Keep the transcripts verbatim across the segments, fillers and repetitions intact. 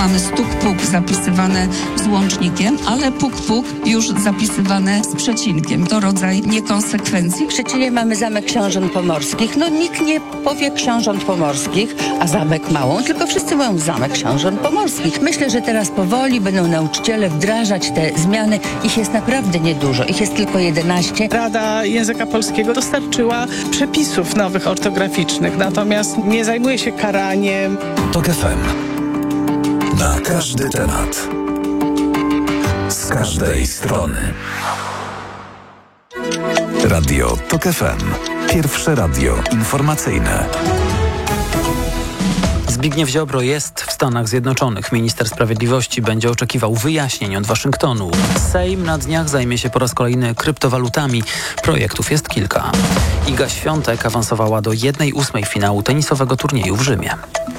mamy stuk-puk zapisywane z łącznikiem, ale puk-puk już zapisywane z przecinkiem. To rodzaj niekonsekwencji. W Szczecinie mamy Zamek Książąt Pomorskich. No nikt nie powie Książąt Pomorskich, a Zamek Małą, tylko wszyscy mówią Zamek Książąt Pomorskich. Myślę, że teraz powoli będą nauczyciele wdrażać te zmiany. Ich jest naprawdę niedużo. Ich jest tylko jedenaście. Rada Języka Polskiego dostarczyła przepisów nowych ortograficznych, natomiast nie zajmuje się karaniem. TOK F M. Na każdy temat. Z każdej strony. Radio TOK F M. Pierwsze radio informacyjne. Zbigniew Ziobro jest w Stanach Zjednoczonych. Minister Sprawiedliwości będzie oczekiwał wyjaśnień od Waszyngtonu. Sejm na dniach zajmie się po raz kolejny kryptowalutami. Projektów jest kilka. Iga Świątek awansowała do jednej ósmej finału tenisowego turnieju w Rzymie.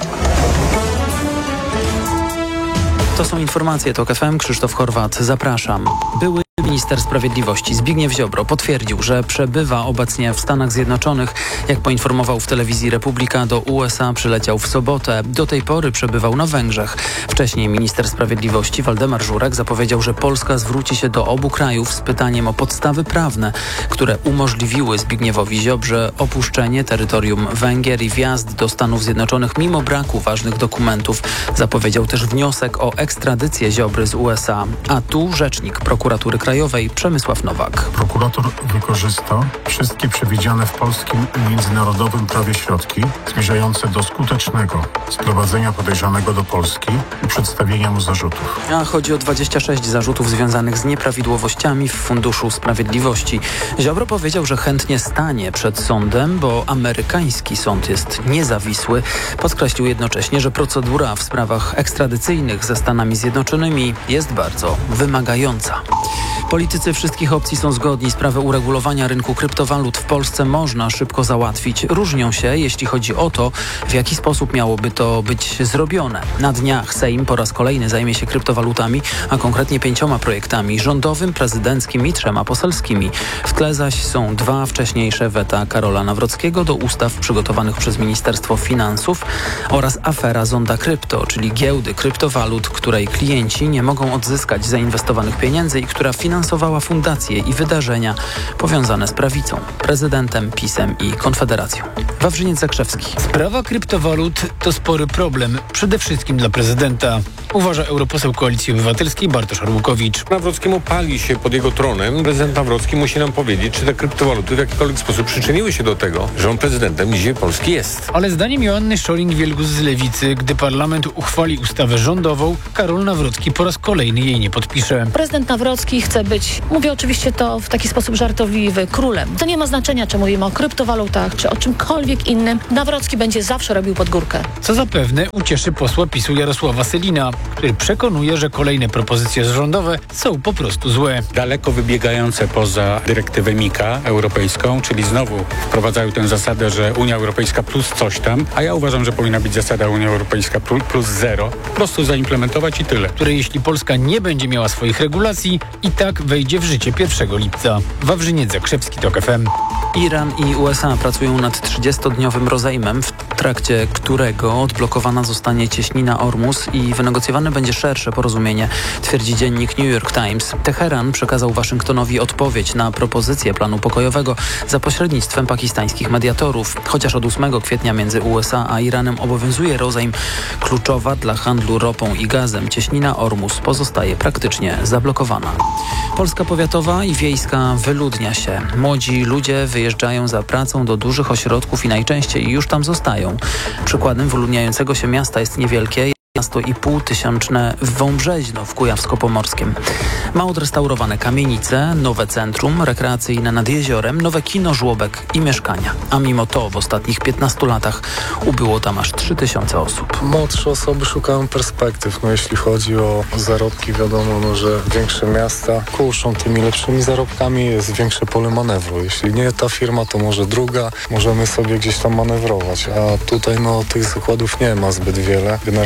To są informacje TOK F M. Krzysztof Horwat, zapraszam. Były minister sprawiedliwości Zbigniew Ziobro potwierdził, że przebywa obecnie w Stanach Zjednoczonych. Jak poinformował w telewizji Republika, do U S A przyleciał w sobotę. Do tej pory przebywał na Węgrzech. Wcześniej minister sprawiedliwości Waldemar Żurek zapowiedział, że Polska zwróci się do obu krajów z pytaniem o podstawy prawne, które umożliwiły Zbigniewowi Ziobrze opuszczenie terytorium Węgier i wjazd do Stanów Zjednoczonych mimo braku ważnych dokumentów. Zapowiedział też wniosek o ekstradycję Ziobry z U S A. A tu rzecznik prokuratury krajowej Przemysław Nowak. Prokurator wykorzysta wszystkie przewidziane w polskim i międzynarodowym prawie środki zmierzające do skutecznego sprowadzenia podejrzanego do Polski i przedstawienia mu zarzutów. A chodzi o dwadzieścia sześć zarzutów związanych z nieprawidłowościami w Funduszu Sprawiedliwości. Ziobro powiedział, że chętnie stanie przed sądem, bo amerykański sąd jest niezawisły. Podkreślił jednocześnie, że procedura w sprawach ekstradycyjnych ze Stanami Zjednoczonymi jest bardzo wymagająca. Politycy wszystkich opcji są zgodni. Sprawę uregulowania rynku kryptowalut w Polsce można szybko załatwić. Różnią się, jeśli chodzi o to, w jaki sposób miałoby to być zrobione. Na dniach Sejm po raz kolejny zajmie się kryptowalutami, a konkretnie pięcioma projektami: rządowym, prezydenckim i trzema poselskimi. W tle zaś są dwa wcześniejsze weta Karola Nawrockiego do ustaw przygotowanych przez Ministerstwo Finansów oraz afera Zonda Krypto, czyli giełdy kryptowalut, której klienci nie mogą odzyskać zainwestowanych pieniędzy i która finansowała fundacje i wydarzenia powiązane z prawicą, prezydentem, PiS-em i Konfederacją. Wawrzyniec Zakrzewski. Sprawa kryptowalut to spory problem, przede wszystkim dla prezydenta, uważa europoseł Koalicji Obywatelskiej Bartosz Arłukowicz. Nawrockiemu pali się pod jego tronem. Prezydent Nawrocki musi nam powiedzieć, czy te kryptowaluty w jakikolwiek sposób przyczyniły się do tego, że on prezydentem dzisiaj Polski jest. Ale zdaniem Joanny Scheuring-Wielgus z Lewicy, gdy parlament uchwali ustawę rządową, Karol Nawrocki po raz kolejny jej nie podpisze. Prezydent Nawrocki chce być, mówię oczywiście to w taki sposób żartobliwy, królem. To nie ma znaczenia, czy mówimy o kryptowalutach, czy o czymkolwiek innym. Nawrocki będzie zawsze robił pod górkę. Co zapewne ucieszy posła PiSu Jarosława Sellina, który przekonuje, że kolejne propozycje rządowe są po prostu złe. Daleko wybiegające poza dyrektywę Mika europejską, czyli znowu wprowadzają tę zasadę, że Unia Europejska plus coś tam, a ja uważam, że powinna być zasada Unia Europejska plus zero. Po prostu zaimplementować i tyle. Które jeśli Polska nie będzie miała swoich regulacji, i tak wejdzie w życie pierwszego lipca. Wawrzyniec Zakrzewski, TOK F M. Iran i U S A pracują nad trzydziestodniowym rozejmem, w trakcie którego odblokowana zostanie cieśnina Ormus i wynegocjowane będzie szersze porozumienie, twierdzi dziennik New York Times. Teheran przekazał Waszyngtonowi odpowiedź na propozycję planu pokojowego za pośrednictwem pakistańskich mediatorów. Chociaż od ósmego kwietnia między U S A a Iranem obowiązuje rozejm, kluczowa dla handlu ropą i gazem cieśnina Ormus pozostaje praktycznie zablokowana. Polska powiatowa i wiejska wyludnia się. Młodzi ludzie wyjeżdżają za pracą do dużych ośrodków i najczęściej już tam zostają. Przykładem wyludniającego się miasta jest niewielkie miasto i pół tysięczne Wąbrzeźno w Kujawsko-Pomorskiem. Ma odrestaurowane kamienice, nowe centrum rekreacyjne nad jeziorem, nowe kino, żłobek i mieszkania. A mimo to w ostatnich piętnastu latach ubyło tam aż trzy tysiące osób. Młodsze osoby szukają perspektyw. No, jeśli chodzi o zarobki, wiadomo, no, że większe miasta kuszą tymi lepszymi zarobkami, jest większe pole manewru. Jeśli nie ta firma, to może druga. Możemy sobie gdzieś tam manewrować. A tutaj no, tych zakładów nie ma zbyt wiele. Generalnie patrzę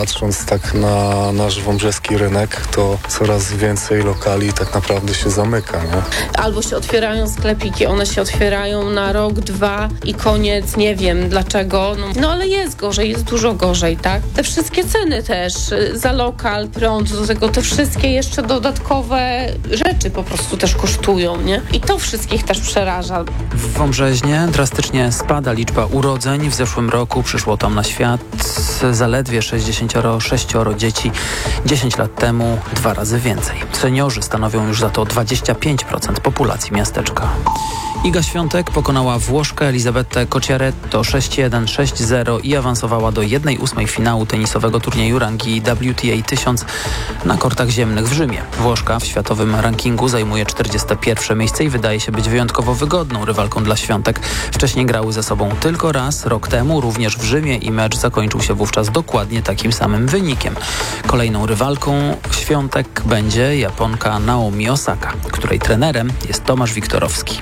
patrząc tak na nasz wąbrzeski rynek, to coraz więcej lokali tak naprawdę się zamyka, nie? Albo się otwierają sklepiki, one się otwierają na rok, dwa i koniec, nie wiem dlaczego. No, no ale jest gorzej, jest dużo gorzej, tak? Te wszystkie ceny też, za lokal, prąd, do tego te wszystkie jeszcze dodatkowe rzeczy po prostu też kosztują, nie? I to wszystkich też przeraża. W Wąbrzeźnie drastycznie spada liczba urodzeń. W zeszłym roku przyszło tam na świat zaledwie sześćdziesiąt sześć dzieci. dziesięć lat temu dwa razy więcej. Seniorzy stanowią już za to dwadzieścia pięć procent populacji miasteczka. Iga Świątek pokonała Włoszkę Elisabetę Cocciaretto sześć jeden, sześć zero i awansowała do jednej ósmej finału tenisowego turnieju rangi W T A tysiąc na kortach ziemnych w Rzymie. Włoszka w światowym rankingu zajmuje czterdzieste pierwsze miejsce i wydaje się być wyjątkowo wygodną rywalką dla Świątek. Wcześniej grały ze sobą tylko raz, rok temu, również w Rzymie i mecz zakończył się wówczas dokładnie takim samym wynikiem. Kolejną rywalką Świątek będzie Japonka Naomi Osaka, której trenerem jest Tomasz Wiktorowski.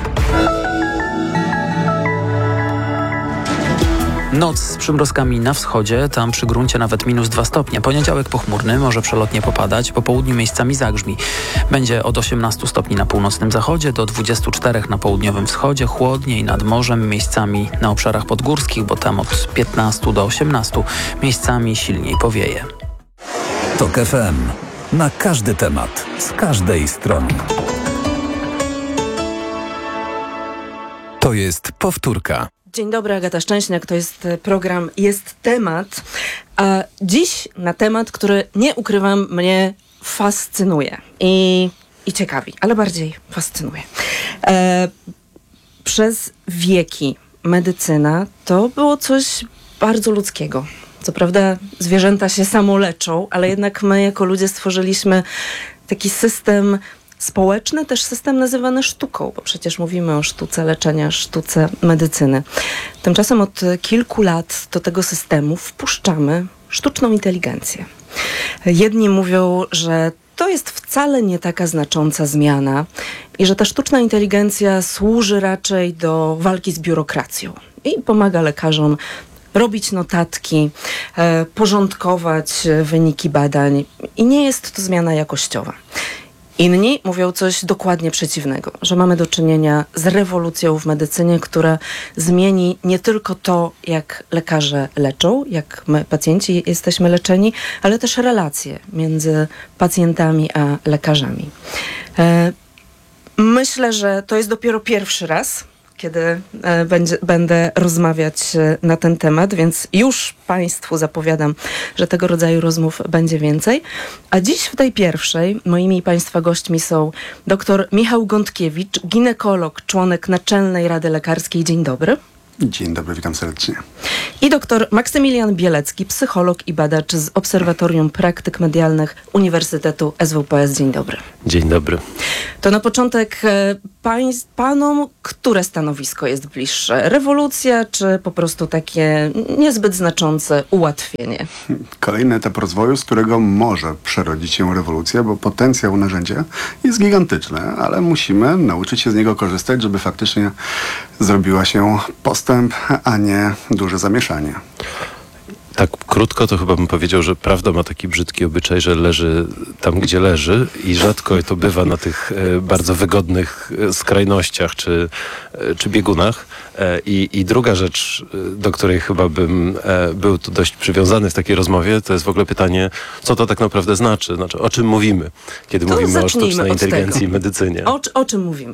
Noc z przymrozkami na wschodzie, tam przy gruncie nawet minus dwa stopnie. Poniedziałek pochmurny, może przelotnie popadać, po południu miejscami zagrzmi. Będzie od osiemnastu stopni na północnym zachodzie do dwudziestu czterech na południowym wschodzie, chłodniej nad morzem, miejscami na obszarach podgórskich, bo tam od piętnastu do osiemnastu, miejscami silniej powieje. TOK F M. Na każdy temat, z każdej strony. To jest powtórka. Dzień dobry, Agata Szczęśniak, to jest program Jest Temat, a dziś na temat, który, nie ukrywam, mnie fascynuje i, i ciekawi, ale bardziej fascynuje. E, przez wieki medycyna to było coś bardzo ludzkiego. Co prawda zwierzęta się samoleczą, ale jednak my jako ludzie stworzyliśmy taki system społeczny, też system nazywany sztuką, bo przecież mówimy o sztuce leczenia, sztuce medycyny. Tymczasem od kilku lat do tego systemu wpuszczamy sztuczną inteligencję. Jedni mówią, że to jest wcale nie taka znacząca zmiana i że ta sztuczna inteligencja służy raczej do walki z biurokracją i pomaga lekarzom robić notatki, e, porządkować wyniki badań i nie jest to zmiana jakościowa. Inni mówią coś dokładnie przeciwnego, że mamy do czynienia z rewolucją w medycynie, która zmieni nie tylko to, jak lekarze leczą, jak my, pacjenci, jesteśmy leczeni, ale też relacje między pacjentami a lekarzami. E, myślę, że to jest dopiero pierwszy raz, kiedy e, będzie, będę rozmawiać e, na ten temat, więc już Państwu zapowiadam, że tego rodzaju rozmów będzie więcej. A dziś w tej pierwszej moimi i Państwa gośćmi są dr Michał Gądkiewicz, ginekolog, członek Naczelnej Rady Lekarskiej. Dzień dobry. Dzień dobry, witam serdecznie. I dr Maksymilian Bielecki, psycholog i badacz z Obserwatorium Praktyk Medialnych Uniwersytetu S W P S. Dzień dobry. Dzień dobry. To na początek pań, panom, które stanowisko jest bliższe? Rewolucja, czy po prostu takie niezbyt znaczące ułatwienie? Kolejny etap rozwoju, z którego może przerodzić się rewolucja, bo potencjał narzędzia jest gigantyczny, ale musimy nauczyć się z niego korzystać, żeby faktycznie zrobiła się postęp, a nie duże zamieszanie. Tak krótko to chyba bym powiedział, że prawda ma taki brzydki obyczaj, że leży tam, gdzie leży i rzadko to bywa na tych e, bardzo wygodnych e, skrajnościach czy, e, czy biegunach. E, i, I druga rzecz, e, do której chyba bym e, był tu dość przywiązany w takiej rozmowie, to jest w ogóle pytanie, co to tak naprawdę znaczy, znaczy o czym mówimy, kiedy to mówimy o sztucznej inteligencji i medycynie. O, o czym mówimy?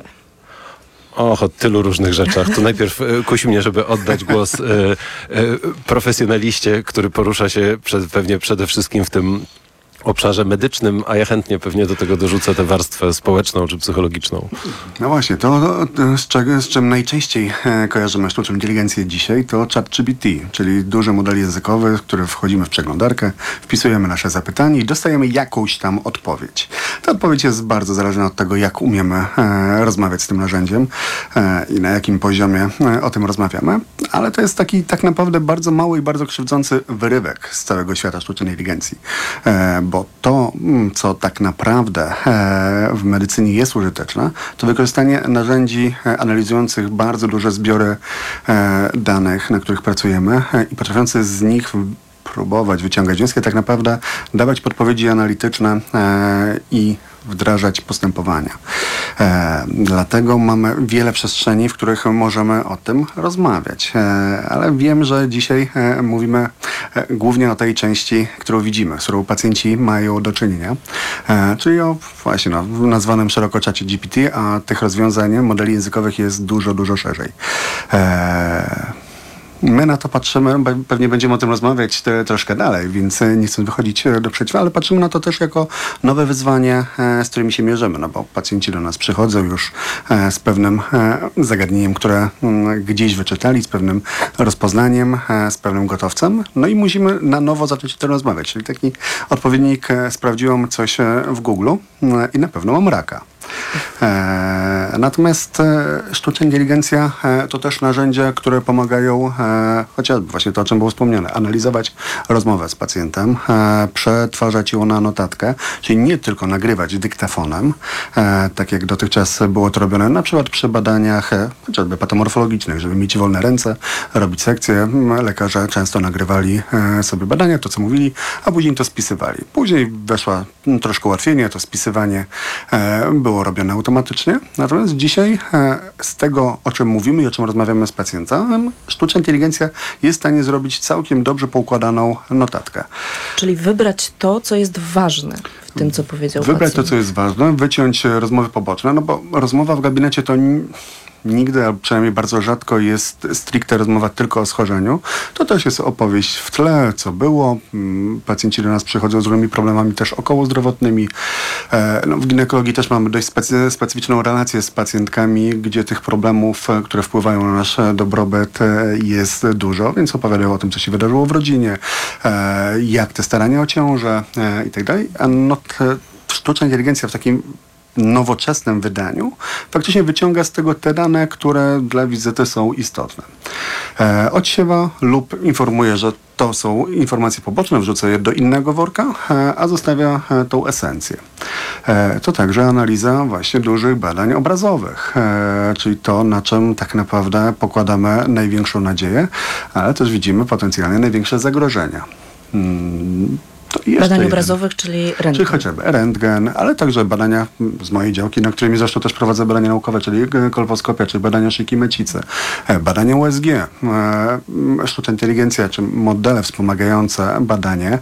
Och, o tylu różnych rzeczach. Tu najpierw e, kusi mnie, żeby oddać głos e, e, profesjonaliście, który porusza się przed, pewnie przede wszystkim w tym obszarze medycznym, a ja chętnie pewnie do tego dorzucę tę warstwę społeczną czy psychologiczną. No właśnie, to, to z, czego, z czym najczęściej e, kojarzymy sztuczną inteligencję dzisiaj, to ChatGPT, czyli duży model językowy, w który wchodzimy w przeglądarkę, wpisujemy nasze zapytanie i dostajemy jakąś tam odpowiedź. Ta odpowiedź jest bardzo zależna od tego, jak umiemy e, rozmawiać z tym narzędziem e, i na jakim poziomie e, o tym rozmawiamy, ale to jest taki tak naprawdę bardzo mały i bardzo krzywdzący wyrywek z całego świata sztucznej inteligencji, e, bo to, co tak naprawdę w medycynie jest użyteczne, to wykorzystanie narzędzi analizujących bardzo duże zbiory danych, na których pracujemy i potrafiące z nich próbować wyciągać wnioski, tak naprawdę dawać podpowiedzi analityczne e, i wdrażać postępowania. E, dlatego mamy wiele przestrzeni, w których możemy o tym rozmawiać. E, ale wiem, że dzisiaj e, mówimy e, głównie o tej części, którą widzimy, z którą pacjenci mają do czynienia. E, czyli o właśnie no, nazwanym szeroko czacie G P T, a tych rozwiązań, modeli językowych jest dużo, dużo szerzej. E, My na to patrzymy, pewnie będziemy o tym rozmawiać te, troszkę dalej, więc nie chcę wychodzić do przeciwia, ale patrzymy na to też jako nowe wyzwanie, z którymi się mierzymy, no bo pacjenci do nas przychodzą już z pewnym zagadnieniem, które gdzieś wyczytali, z pewnym rozpoznaniem, z pewnym gotowcem, no i musimy na nowo zacząć o tym rozmawiać, czyli taki odpowiednik sprawdziłam coś w Google i na pewno mam raka. E, natomiast e, sztuczna inteligencja e, to też narzędzia, które pomagają e, chociażby właśnie to, o czym było wspomniane, analizować rozmowę z pacjentem, e, przetwarzać ją na notatkę, czyli nie tylko nagrywać dyktafonem, e, tak jak dotychczas było to robione na przykład przy badaniach e, chociażby patomorfologicznych, żeby mieć wolne ręce, robić sekcje. Lekarze często nagrywali e, sobie badania, to co mówili, a później to spisywali. Później weszła m, troszkę ułatwienie, to spisywanie e, było robione automatycznie. Natomiast dzisiaj e, z tego, o czym mówimy i o czym rozmawiamy z pacjentem, sztuczna inteligencja jest w stanie zrobić całkiem dobrze poukładaną notatkę. Czyli wybrać to, co jest ważne w tym, co powiedział Wybrać pacjent. to, co jest ważne, wyciąć rozmowy poboczne, no bo rozmowa w gabinecie to n- nigdy, a przynajmniej bardzo rzadko jest stricte rozmowa tylko o schorzeniu. To też jest opowieść w tle, co było. Pacjenci do nas przychodzą z różnymi problemami też okołozdrowotnymi. E, no, w ginekologii też mamy dość specy- specyficzną relację z pacjentkami, gdzie tych problemów, które wpływają na nasz dobrobyt, jest dużo, więc opowiadają o tym, co się wydarzyło w rodzinie, e, jak te starania o ciążę e, i tak dalej. A no, te, sztuczna inteligencja w takim nowoczesnym wydaniu faktycznie wyciąga z tego te dane, które dla wizyty są istotne. E, odsiewa lub informuje, że to są informacje poboczne, wrzuca je do innego worka, e, a zostawia e, tą esencję. E, to także analiza właśnie dużych badań obrazowych, e, czyli to, na czym tak naprawdę pokładamy największą nadzieję, ale też widzimy potencjalnie największe zagrożenia. Hmm. Badań jeden. obrazowych, czyli rentgen. Czyli chociażby rentgen, ale także badania z mojej działki, na którymi zresztą też prowadzę badania naukowe, czyli kolposkopia, czyli badania szyjki macicy, badania U S G, sztuczna inteligencja, czy modele wspomagające badanie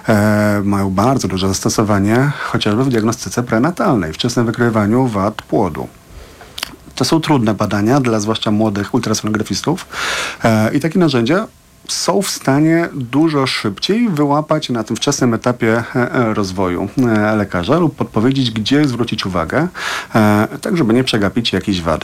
mają bardzo duże zastosowanie chociażby w diagnostyce prenatalnej, wczesnym wykrywaniu wad płodu. To są trudne badania dla zwłaszcza młodych ultrasonografistów i takie narzędzia są w stanie dużo szybciej wyłapać na tym wczesnym etapie rozwoju lekarza lub podpowiedzieć, gdzie zwrócić uwagę, tak żeby nie przegapić jakiejś wady.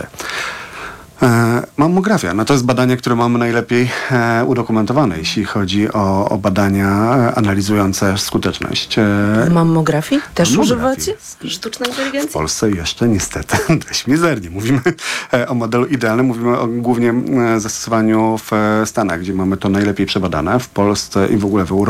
Mammografia. No to jest badanie, które mamy najlepiej e, udokumentowane, jeśli chodzi o, o badania analizujące skuteczność. E, Mammografii? Też mammografii. używacie sztucznej inteligencji? W Polsce jeszcze niestety dość mizernie. Mówimy e, o modelu idealnym, mówimy o głównie e, zastosowaniu w e, Stanach, gdzie mamy to najlepiej przebadane. W Polsce i w ogóle w Europie